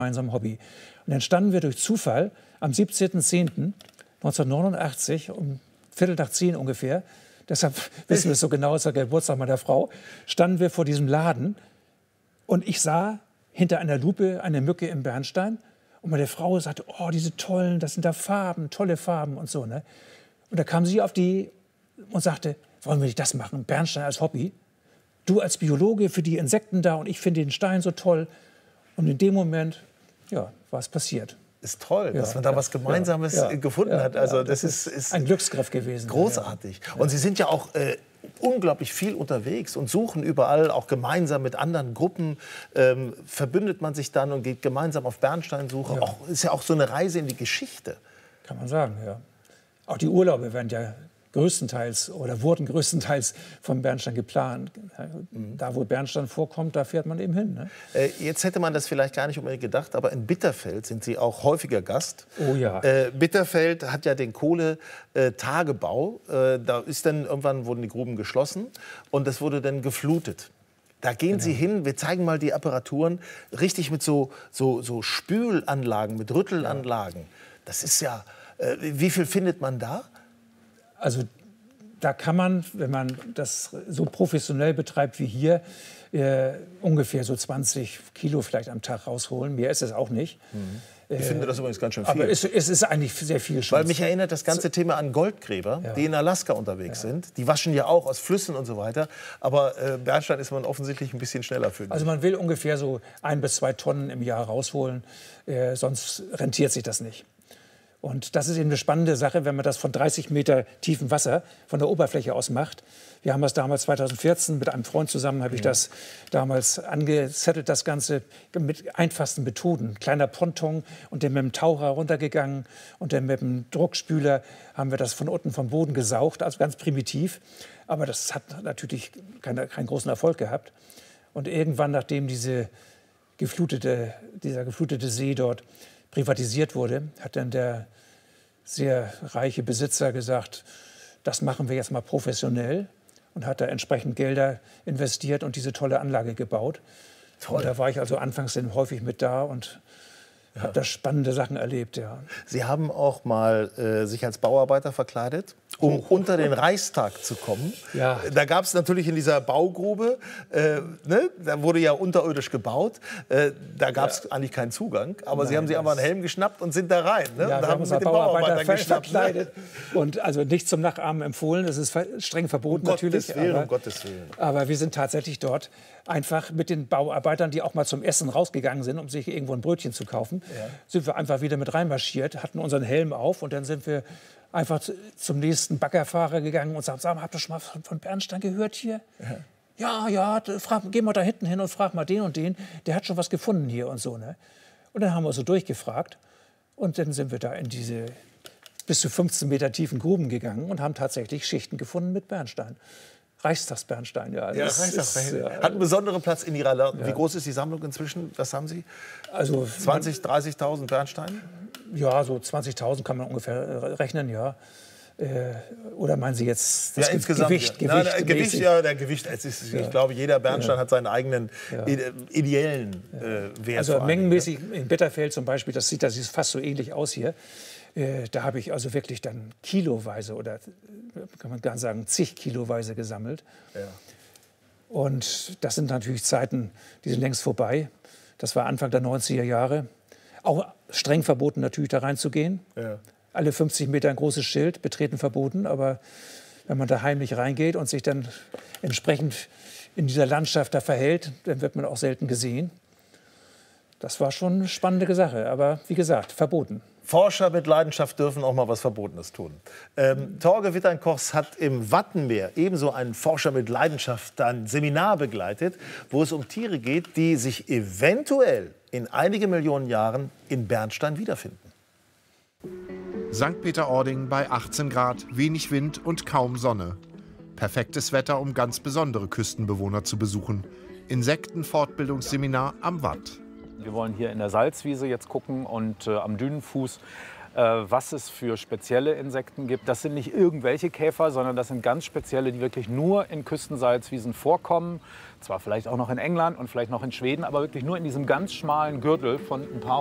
gemeinsamen Hobby. Und dann standen wir durch Zufall am 17.10.1989 um 9:15 ungefähr, deshalb wissen wir es so genau, es ist der Geburtstag meiner Frau, standen wir vor diesem Laden und ich sah hinter einer Lupe eine Mücke im Bernstein und meine Frau sagte, oh, diese tollen, das sind da Farben, tolle Farben und so. Ne? Und da kam sie auf die und sagte, wollen wir nicht das machen, Bernstein als Hobby? Du als Biologe für die Insekten da und ich finde den Stein so toll. Und in dem Moment, ja, war es passiert. Ist toll, dass man da was Gemeinsames gefunden hat. Also das ist ein Glücksgriff gewesen. Großartig. Und Sie sind ja auch unglaublich viel unterwegs und suchen überall, auch gemeinsam mit anderen Gruppen. Verbündet man sich dann und geht gemeinsam auf Bernsteinsuche. Ja. Ist ja auch so eine Reise in die Geschichte. Kann man sagen, ja. Auch die Urlaube werden ja größtenteils oder wurden größtenteils vom Bernstein geplant. Da, wo Bernstein vorkommt, da fährt man eben hin. Ne? Jetzt hätte man das vielleicht gar nicht unbedingt gedacht, aber in Bitterfeld sind Sie auch häufiger Gast. Oh ja. Bitterfeld hat ja den Kohletagebau. Da ist dann irgendwann wurden die Gruben geschlossen und das wurde dann geflutet. Da gehen Sie hin, wir zeigen mal die Apparaturen, richtig mit so Spülanlagen, mit Rüttelanlagen. Das ist ja, wie viel findet man da? Also da kann man, wenn man das so professionell betreibt wie hier, ungefähr so 20 Kilo vielleicht am Tag rausholen. Mehr ist es auch nicht. Ich finde das übrigens ganz schön viel. Aber es ist eigentlich sehr viel schon. Weil mich erinnert das ganze Thema an Goldgräber, die in Alaska unterwegs sind. Die waschen ja auch aus Flüssen und so weiter. Aber Bernstein ist man offensichtlich ein bisschen schneller für. Also man will ungefähr so 1 bis 2 Tonnen im Jahr rausholen. Sonst rentiert sich das nicht. Und das ist eben eine spannende Sache, wenn man das von 30 Meter tiefem Wasser von der Oberfläche aus macht. Wir haben das damals 2014 mit einem Freund zusammen, habe ich das damals angezettelt, das Ganze mit einfachsten Methoden. Kleiner Ponton und dann mit dem Taucher runtergegangen und dann mit dem Druckspüler haben wir das von unten vom Boden gesaugt, also ganz primitiv. Aber das hat natürlich keinen großen Erfolg gehabt. Und irgendwann, nachdem dieser geflutete See dort privatisiert wurde, hat dann der sehr reiche Besitzer gesagt, das machen wir jetzt mal professionell und hat da entsprechend Gelder investiert und diese tolle Anlage gebaut. Toll. Und da war ich also anfangs dann häufig mit da und habe da spannende Sachen erlebt. Ja. Sie haben auch mal sich als Bauarbeiter verkleidet, um unter den Reichstag zu kommen. Ja. Da gab es natürlich in dieser Baugrube, da wurde ja unterirdisch gebaut, da gab es eigentlich keinen Zugang. Aber Sie haben sich aber einen Helm geschnappt und sind da rein. Ne? Ja, und wir haben uns als den Bauarbeiter verkleidet. Und also nicht zum Nachahmen empfohlen, das ist streng verboten natürlich. Um Gottes Willen. Aber wir sind tatsächlich dort einfach mit den Bauarbeitern, die auch mal zum Essen rausgegangen sind, um sich irgendwo ein Brötchen zu kaufen, sind wir einfach wieder mit reinmarschiert, hatten unseren Helm auf und dann sind wir einfach zum nächsten Baggerfahrer gegangen und sagten, habt ihr schon mal von Bernstein gehört hier? Ja, geh mal da hinten hin und frag mal den und den, der hat schon was gefunden hier und so. Ne? Und dann haben wir so durchgefragt und dann sind wir da in diese bis zu 15 Meter tiefen Gruben gegangen und haben tatsächlich Schichten gefunden mit Bernstein. Reichstagsbernstein, ja. Hat einen besonderen Platz in Ihrer Laden. Wie groß ist die Sammlung inzwischen? Was haben Sie? Also 20.000, 30.000 Bernsteine? Ja, so 20.000 kann man ungefähr rechnen, ja. Oder meinen Sie jetzt das Gewicht? Gewicht, der Gewicht. Ich glaube, jeder Bernstein hat seinen eigenen ideellen Wert. Also mengenmäßig in Bitterfeld zum Beispiel, das sieht fast so ähnlich aus hier. Da habe ich also wirklich dann kiloweise oder kann man gar nicht sagen, zig kiloweise gesammelt. Ja. Und das sind natürlich Zeiten, die sind längst vorbei. Das war Anfang der 90er Jahre. Auch streng verboten natürlich da reinzugehen. Ja. Alle 50 Meter ein großes Schild, betreten verboten. Aber wenn man da heimlich reingeht und sich dann entsprechend in dieser Landschaft da verhält, dann wird man auch selten gesehen. Das war schon eine spannende Sache, aber wie gesagt, verboten. Forscher mit Leidenschaft dürfen auch mal was Verbotenes tun. Torge Witternkochs hat im Wattenmeer ebenso einen Forscher mit Leidenschaft ein Seminar begleitet, wo es um Tiere geht, die sich eventuell in einige Millionen Jahren in Bernstein wiederfinden. St. Peter-Ording bei 18 Grad, wenig Wind und kaum Sonne. Perfektes Wetter, um ganz besondere Küstenbewohner zu besuchen. Insektenfortbildungsseminar am Watt. Wir wollen hier in der Salzwiese jetzt gucken und am Dünenfuß was es für spezielle Insekten gibt. Das sind nicht irgendwelche Käfer, sondern das sind ganz spezielle, die wirklich nur in Küstensalzwiesen vorkommen. Zwar vielleicht auch noch in England und vielleicht noch in Schweden, aber wirklich nur in diesem ganz schmalen Gürtel von ein paar